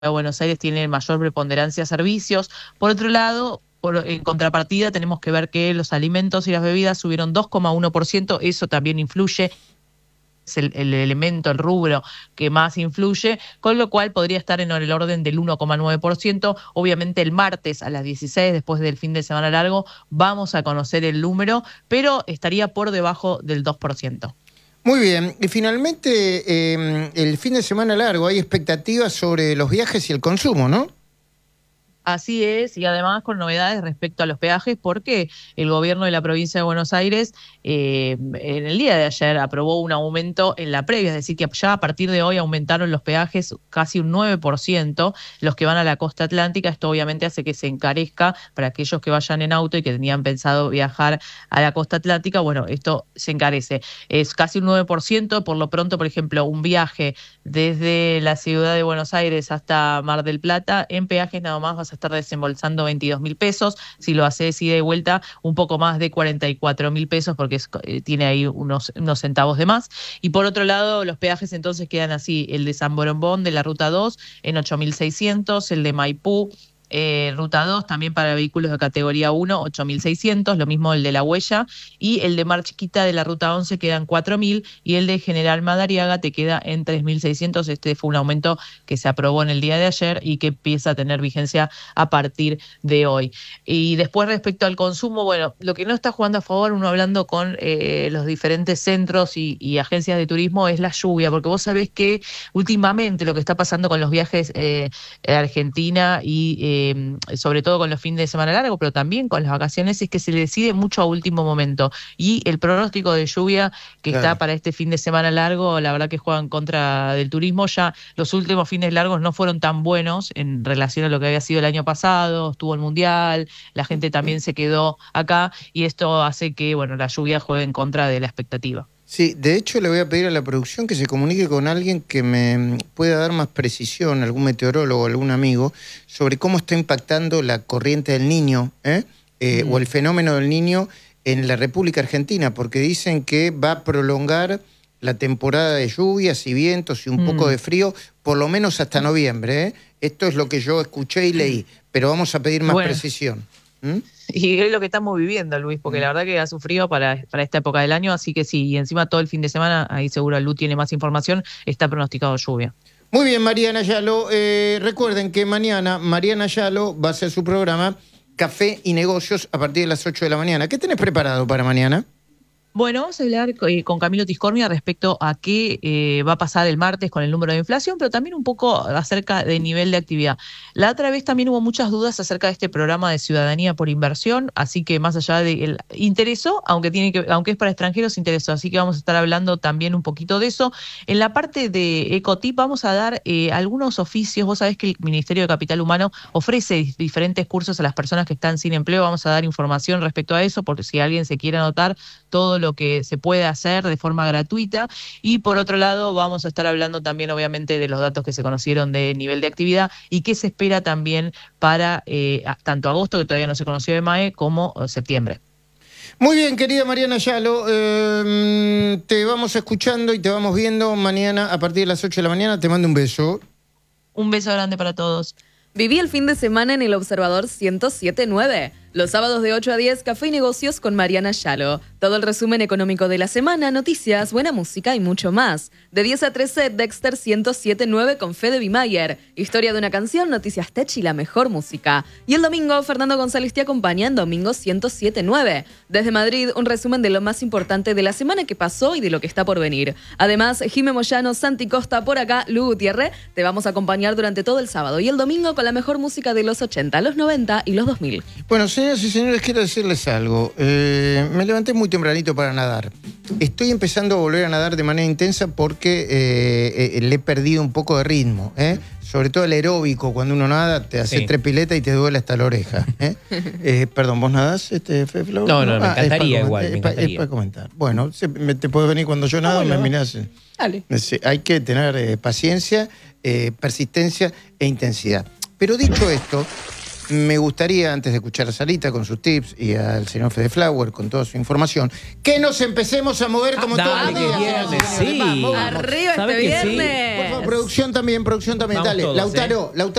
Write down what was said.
de Buenos Aires tiene mayor preponderancia a servicios. Por otro lado, en contrapartida, tenemos que ver que los alimentos y las bebidas subieron 2,1%, eso también influye, es el elemento, el rubro que más influye, con lo cual podría estar en el orden del 1,9%. Obviamente el martes a las 16, después del fin de semana largo, vamos a conocer el número, pero estaría por debajo del 2%. Muy bien, y finalmente el fin de semana largo, hay expectativas sobre los viajes y el consumo, ¿no? Así es, y además con novedades respecto a los peajes, porque el gobierno de la provincia de Buenos Aires en el día de ayer aprobó un aumento en la previa, es decir, que ya a partir de hoy aumentaron los peajes casi un 9%, los que van a la costa atlántica. Esto obviamente hace que se encarezca para aquellos que vayan en auto y que tenían pensado viajar a la costa atlántica. Bueno, esto se encarece, es casi un 9%, por lo pronto, por ejemplo, un viaje desde la ciudad de Buenos Aires hasta Mar del Plata, en peajes nada más vas a estar desembolsando 22.000 pesos. Si lo haces ida y vuelta, un poco más de 44.000 pesos, porque tiene ahí unos centavos de más. Y por otro lado, los peajes entonces quedan así: el de San Borombón de la Ruta 2 en 8.600, el de Maipú, Ruta 2, también para vehículos de categoría 1, 8.600, lo mismo el de La Huella, y el de Mar Chiquita de la Ruta 11 quedan 4.000, y el de General Madariaga te queda en 3.600. Este fue un aumento que se aprobó en el día de ayer y que empieza a tener vigencia a partir de hoy. Y después, respecto al consumo, bueno, lo que no está jugando a favor, uno hablando con los diferentes centros y agencias de turismo, es la lluvia, porque vos sabés que últimamente lo que está pasando con los viajes a Argentina y sobre todo con los fines de semana largos, pero también con las vacaciones, es que se le decide mucho a último momento. Y el pronóstico de lluvia que está para este fin de semana largo, la verdad que juega en contra del turismo. Ya los últimos fines largos no fueron tan buenos en relación a lo que había sido el año pasado, estuvo el Mundial, la gente también se quedó acá, y esto hace que, bueno, la lluvia juegue en contra de la expectativa. Sí, de hecho le voy a pedir a la producción que se comunique con alguien que me pueda dar más precisión, algún meteorólogo, algún amigo, sobre cómo está impactando la corriente del Niño, o el fenómeno del Niño en la República Argentina, porque dicen que va a prolongar la temporada de lluvias y vientos y un poco de frío, por lo menos hasta noviembre. Esto es lo que yo escuché y leí, pero vamos a pedir más precisión. Y es lo que estamos viviendo, Luis, porque la verdad que ha sufrido para esta época del año, así que sí, y encima todo el fin de semana, ahí seguro Lu tiene más información, está pronosticado lluvia. Muy bien, Mariana Yalo. Recuerden que mañana Mariana Yalo va a hacer su programa Café y Negocios a partir de las 8 de la mañana. ¿Qué tenés preparado para mañana? Bueno, vamos a hablar con Camilo Tiscornia respecto a qué va a pasar el martes con el número de inflación, pero también un poco acerca del nivel de actividad. La otra vez también hubo muchas dudas acerca de este programa de ciudadanía por inversión, así que más allá de el interesó, aunque es para extranjeros, interesó, así que vamos a estar hablando también un poquito de eso. En la parte de Ecotip vamos a dar algunos oficios. Vos sabés que el Ministerio de Capital Humano ofrece diferentes cursos a las personas que están sin empleo. Vamos a dar información respecto a eso, porque si alguien se quiere anotar, todo lo que se puede hacer de forma gratuita. Y por otro lado, vamos a estar hablando también, obviamente, de los datos que se conocieron de nivel de actividad y qué se espera también para tanto agosto, que todavía no se conoció de MAE, como septiembre. Muy bien, querida Mariana Yalo, te vamos escuchando y te vamos viendo mañana a partir de las 8 de la mañana. Te mando un beso. Un beso grande para todos. Viví el fin de semana en el Observador 107.9. Los sábados de 8 a 10, Café y Negocios con Mariana Yalo. Todo el resumen económico de la semana, noticias, buena música y mucho más. De 10 a 13, Dexter 107.9 con Fede Bimayer. Historia de una canción, noticias tech y la mejor música. Y el domingo, Fernando González te acompaña en Domingo 107.9. Desde Madrid, un resumen de lo más importante de la semana que pasó y de lo que está por venir. Además, Jimé Moyano, Santi Costa por acá, Lu Gutiérrez, te vamos a acompañar durante todo el sábado y el domingo con la mejor música de los 80, los 90 y los 2000. Bueno, señoras y señores, quiero decirles algo. Me levanté muy tempranito para nadar. Estoy empezando a volver a nadar de manera intensa porque le he perdido un poco de ritmo. Sobre todo el aeróbico, cuando uno nada, te hace 3 piletas y te duele hasta la oreja. Perdón, ¿vos nadás, Feflo? No, me encantaría igual. Es para comentar. Bueno, te puedes venir cuando yo nado, me mirás. Dale. Hay que tener paciencia, persistencia e intensidad. Pero dicho esto, me gustaría, antes de escuchar a Sarita con sus tips y al señor Fede Flower con toda su información, que nos empecemos a mover como todos los días. Viernes, sí. Arriba este ¿Sabe que sí? viernes. Por favor, producción también, Vamos dale. todos, Lautaro,